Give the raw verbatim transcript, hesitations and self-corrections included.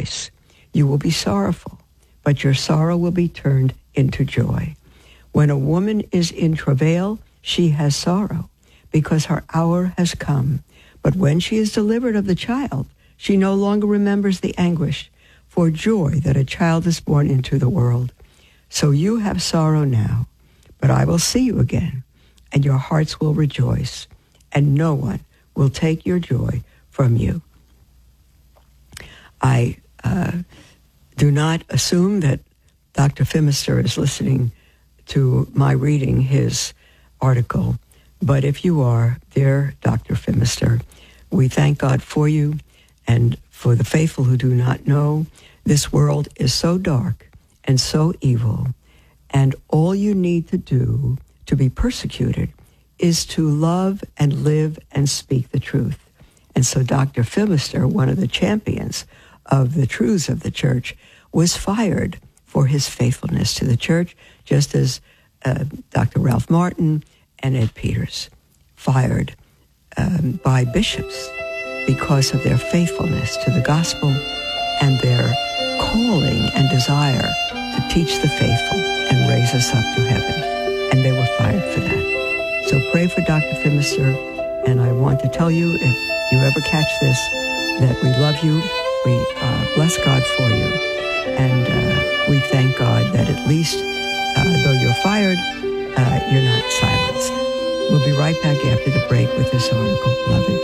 rejoice. You will be sorrowful, but your sorrow will be turned into joy. When a woman is in travail, she has sorrow, because her hour has come. But when she is delivered of the child, she no longer remembers the anguish for joy that a child is born into the world. So you have sorrow now, but I will see you again, and your hearts will rejoice, and no one will take your joy from you. I uh, do not assume that Doctor Phimister is listening to my reading his article, but if you are, dear Doctor Phimister, we thank God for you, and for the faithful who do not know, this world is so dark and so evil, and all you need to do to be persecuted is to love and live and speak the truth. And so Doctor Phimister, one of the champions of the truths of the church, was fired for his faithfulness to the church, just as uh, Doctor Ralph Martin and Ed Peters fired um, by bishops because of their faithfulness to the gospel and their calling and desire to teach the faithful and raise us up to heaven. And they were fired for that. So pray for Doctor Phimister, and I want to tell you, if you ever catch this, that we love you, we uh, bless God for you, and uh, we thank God that at least, uh, though you're fired, uh, you're not silenced. We'll be right back after the break with this article, beloved.